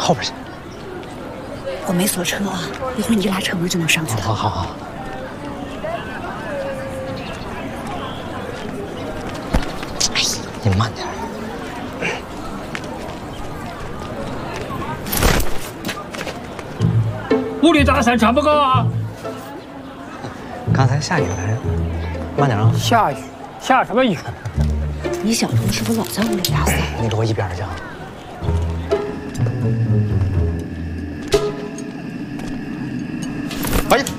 后边去。 我没锁车啊，一会儿你一拉车门就能上去了。 好好好。哎，你慢点。 屋里打伞穿不够啊！ 刚才下雨来着，慢点啊。 下雨？下什么雨？ 你小时候是不是老在屋里打伞？ 你给我一边去啊！哎呀！